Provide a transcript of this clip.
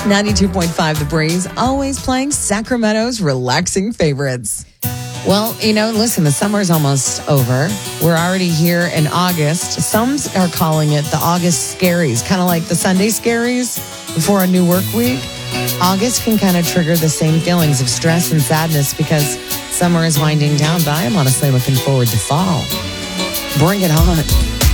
92.5 The Breeze, always playing Sacramento's relaxing favorites. Well, listen, the summer's almost over. We're already here in August. Some are calling it the August scaries, kind of like the Sunday scaries before a new work week. August can kind of trigger the same feelings of stress and sadness because summer is winding down, but I am honestly looking forward to fall. Bring it on.